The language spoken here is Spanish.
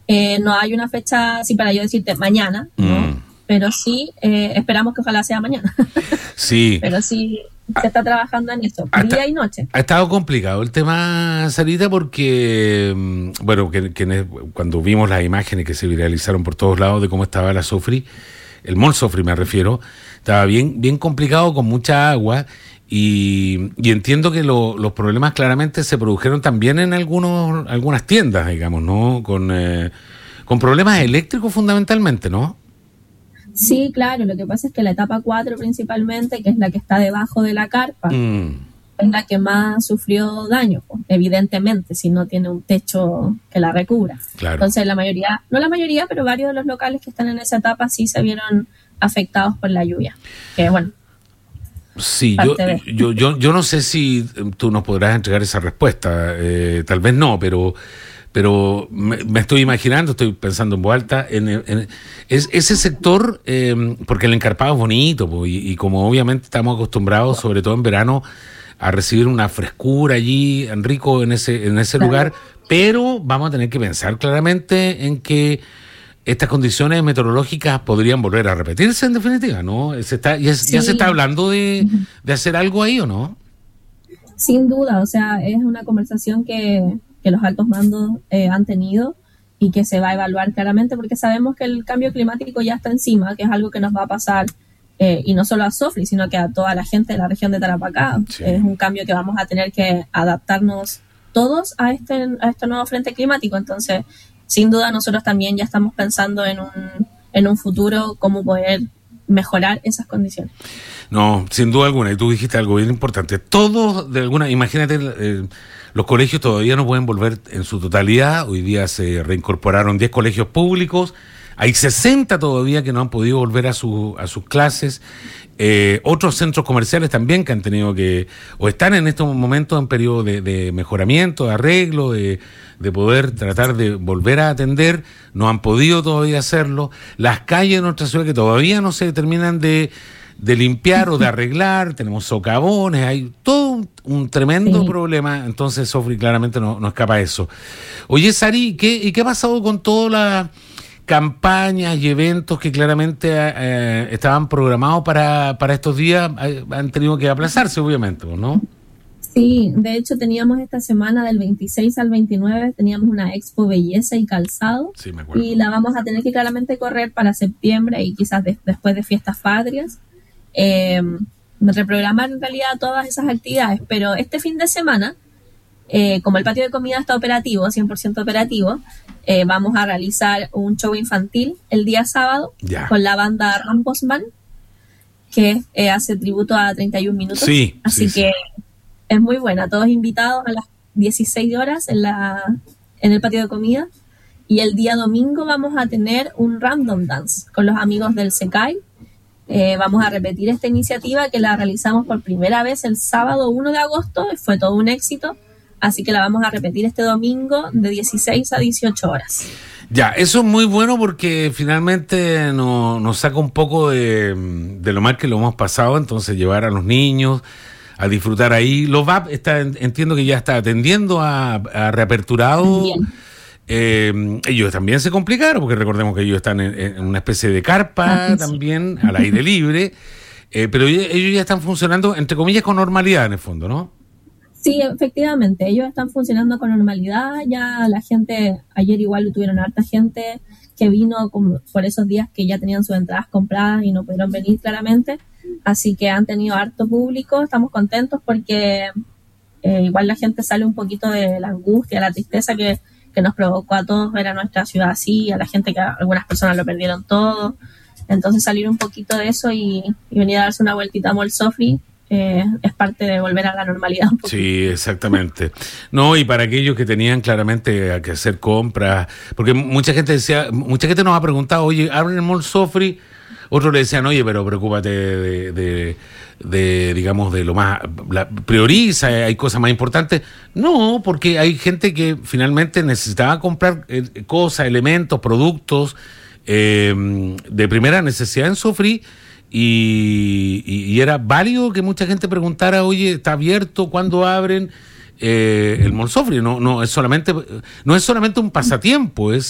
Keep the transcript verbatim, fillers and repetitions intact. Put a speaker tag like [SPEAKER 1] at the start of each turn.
[SPEAKER 1] Eh, no hay una fecha así para yo decirte mañana, ¿no? Mm. Pero sí, eh, esperamos que ojalá sea mañana.
[SPEAKER 2] Sí.
[SPEAKER 1] Pero sí, se está trabajando en eso, día
[SPEAKER 2] Hasta,
[SPEAKER 1] y noche.
[SPEAKER 2] Ha estado complicado el tema, Sarita, porque, bueno, que, que cuando vimos las imágenes que se viralizaron por todos lados de cómo estaba la Sofri, el Mall Sofri me refiero, estaba bien, bien complicado, con mucha agua, y, y entiendo que lo, los problemas claramente se produjeron también en algunos algunas tiendas, digamos, ¿no? Con, eh, con problemas eléctricos fundamentalmente, ¿no?
[SPEAKER 1] Sí, claro, lo que pasa es que la etapa cuatro principalmente, que es la que está debajo de la carpa, mm. es la que más sufrió daño, pues, evidentemente, si no tiene un techo que la recubra.
[SPEAKER 2] Claro.
[SPEAKER 1] Entonces la mayoría, no la mayoría, pero varios de los locales que están en esa etapa sí se vieron afectados por la lluvia, que bueno.
[SPEAKER 2] Sí, yo, yo, yo, yo no sé si tú nos podrás entregar esa respuesta, eh, tal vez no, pero... pero me, me estoy imaginando, estoy pensando en voz alta, en, en es, ese sector, eh, porque el encarpado es bonito, po, y, y como obviamente estamos acostumbrados, sobre todo en verano, a recibir una frescura allí, Enrico, en ese, en ese claro. lugar, pero vamos a tener que pensar claramente en que estas condiciones meteorológicas podrían volver a repetirse en definitiva, ¿no? Se está, ya, sí. ya se está hablando de, de hacer algo ahí, ¿o no?
[SPEAKER 1] Sin duda, o sea, es una conversación que... que los altos mandos eh, han tenido y que se va a evaluar claramente, porque sabemos que el cambio climático ya está encima, que es algo que nos va a pasar, eh, y no solo a Sofri, sino que a toda la gente de la región de Tarapacá. Sí. Es un cambio que vamos a tener que adaptarnos todos a este, a este nuevo frente climático. Entonces, sin duda, nosotros también ya estamos pensando en un, en un futuro, cómo poder mejorar esas condiciones.
[SPEAKER 2] No, sin duda alguna, y tú dijiste algo bien importante. Todos, de alguna, imagínate... Eh, los colegios todavía no pueden volver en su totalidad. Hoy día se reincorporaron diez colegios públicos. Hay sesenta todavía que no han podido volver a, su, a sus clases. Eh, otros centros comerciales también que han tenido que, o están en estos momentos en periodo de, de mejoramiento, de arreglo, de, de poder tratar de volver a atender. No han podido todavía hacerlo. Las calles de nuestra ciudad que todavía no se terminan de... de limpiar o de arreglar, tenemos socavones, hay todo un, un tremendo sí. problema, entonces Sofri claramente no, no escapa a eso. Oye, Sari, ¿qué, ¿y qué ha pasado con todas las campañas y eventos que claramente eh, estaban programados para, para estos días? Eh, han tenido que aplazarse, obviamente, ¿no?
[SPEAKER 1] Sí, de hecho teníamos esta semana del veintiséis al veintinueve, teníamos una expo belleza y calzado,
[SPEAKER 2] sí, me acuerdo.
[SPEAKER 1] Y la vamos a tener que claramente correr para septiembre y quizás de, después de fiestas patrias. Eh, reprogramar en realidad todas esas actividades, pero este fin de semana, eh, como el patio de comida está operativo, cien por ciento operativo, eh, vamos a realizar un show infantil el día sábado
[SPEAKER 2] ya.
[SPEAKER 1] con la banda Ramposman, que eh, hace tributo a treinta y un minutos,
[SPEAKER 2] sí,
[SPEAKER 1] así
[SPEAKER 2] sí,
[SPEAKER 1] que
[SPEAKER 2] sí.
[SPEAKER 1] es muy buena, todos invitados a las dieciséis horas en, la, en el patio de comida, y el día domingo vamos a tener un random dance con los amigos del Secai. Eh, vamos a repetir esta iniciativa que la realizamos por primera vez el sábado uno de agosto, fue todo un éxito, así que la vamos a repetir este domingo de dieciséis a dieciocho horas.
[SPEAKER 2] Ya, eso es muy bueno porque finalmente nos, nos saca un poco de, de lo mal que lo hemos pasado, entonces llevar a los niños a disfrutar ahí. Los V A P está, entiendo que ya está atendiendo a, a reaperturado.
[SPEAKER 1] Bien.
[SPEAKER 2] Eh, ellos también se complicaron, porque recordemos que ellos están en, en una especie de carpa ah, también, sí. al aire libre, eh, pero ellos ya están funcionando, entre comillas, con normalidad en el fondo, ¿no?
[SPEAKER 1] Sí, efectivamente, ellos están funcionando con normalidad, ya la gente, ayer igual tuvieron harta gente que vino como por esos días que ya tenían sus entradas compradas y no pudieron venir claramente, así que han tenido harto público, estamos contentos porque eh, igual la gente sale un poquito de la angustia, la tristeza que que nos provocó a todos ver a nuestra ciudad así, a la gente que algunas personas lo perdieron todo. Entonces salir un poquito de eso y, y venir a darse una vueltita a Mall Sofri eh, es parte de volver a la normalidad un poco.
[SPEAKER 2] Sí, exactamente. No, y para aquellos que tenían claramente que hacer compras, porque mucha gente decía, mucha gente nos ha preguntado, oye, ¿abren el Mall Sofri? Otros le decían, oye, pero preocúpate de, de, de digamos, de lo más, la, prioriza, hay cosas más importantes. No, porque hay gente que finalmente necesitaba comprar eh, cosas, elementos, productos eh, de primera necesidad en Sofri, y, y, y era válido que mucha gente preguntara, oye, ¿está abierto? ¿Cuándo abren? Eh, el Mall Sofri no, no es solamente, no es solamente un pasatiempo, es